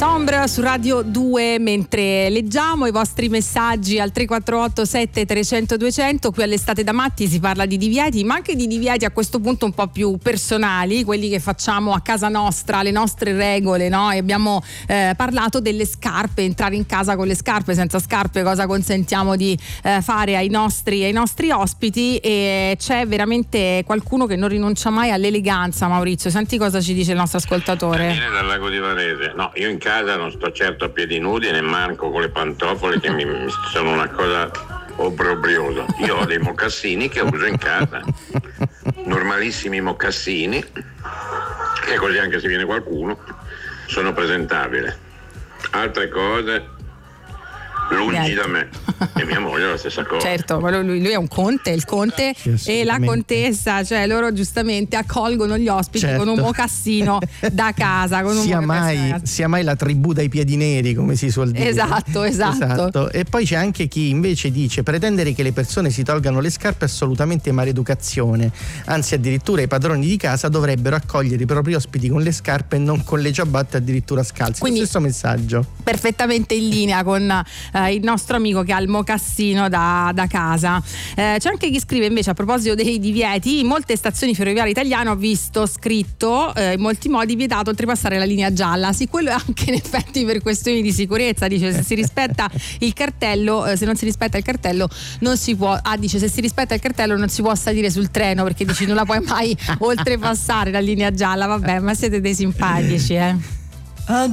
Sombre su Radio 2 mentre leggiamo i vostri messaggi al 348 7300 200. Qui all'Estate da Matti si parla di divieti, ma anche di divieti a questo punto un po' più personali, quelli che facciamo a casa nostra, le nostre regole, no? E abbiamo parlato delle scarpe, entrare in casa con le scarpe, senza scarpe, cosa consentiamo di fare ai nostri ospiti. E c'è veramente qualcuno che non rinuncia mai all'eleganza. Maurizio, senti cosa ci dice il nostro ascoltatore. Viene dal Lago di Varese. No, io in casa non sto certo a piedi nudi, ne manco con le pantofole che mi sono una cosa obbrobriosa. Io ho dei mocassini che uso in casa, normalissimi mocassini, e così anche se viene qualcuno sono presentabile. Altre cose lungi da me, e mia moglie è la stessa cosa. Certo, lui è un conte, il conte e la contessa, cioè loro giustamente accolgono gli ospiti, certo, con un mocassino da casa, con sia mai la tribù dai piedi neri, come si suol dire. Esatto. E poi c'è anche chi invece dice: pretendere che le persone si tolgano le scarpe è assolutamente maleducazione, anzi addirittura i padroni di casa dovrebbero accogliere i propri ospiti con le scarpe e non con le ciabatte addirittura scalzi. Quindi lo stesso messaggio, perfettamente in linea con il nostro amico che ha il mocassino da casa. C'è anche chi scrive invece a proposito dei divieti: in molte stazioni ferroviarie italiane ho visto scritto in molti modi vietato oltrepassare la linea gialla. Sì, quello è anche in effetti per questioni di sicurezza, dice se si rispetta il cartello, se non si rispetta il cartello non si può, dice se si rispetta il cartello non si può salire sul treno, perché dici non la puoi mai oltrepassare la linea gialla. Vabbè, ma siete dei simpatici,